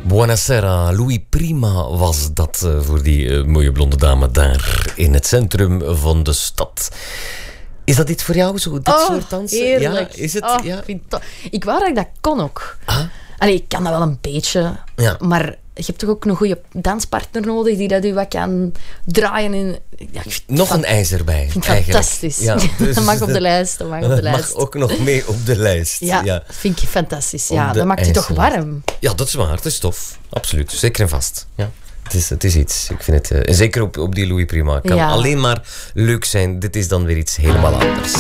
Buonasera, Louis Prima was dat voor die mooie blonde dame daar in het centrum van de stad. Is dat iets voor jou, zo, dit soort dansen? Heerlijk. Ja, is het? Ja. Ik wou dat ik dat kon ook. Allee, ik kan dat wel een beetje, maar je hebt toch ook een goede danspartner nodig die dat u wat kan draaien in... Ja, nog een ijzer bij. Ik vind het fantastisch. Ja, dus dat mag op de lijst. Dat mag ook nog mee op de lijst. Ja, vind ik fantastisch. Ja, dat maakt je toch warm. Ja, dat is waar. Het is tof. Absoluut. Zeker en vast. Ja. Het is iets. Ik vind het, zeker op die Louis Prima. Het kan alleen maar leuk zijn. Dit is dan weer iets helemaal anders.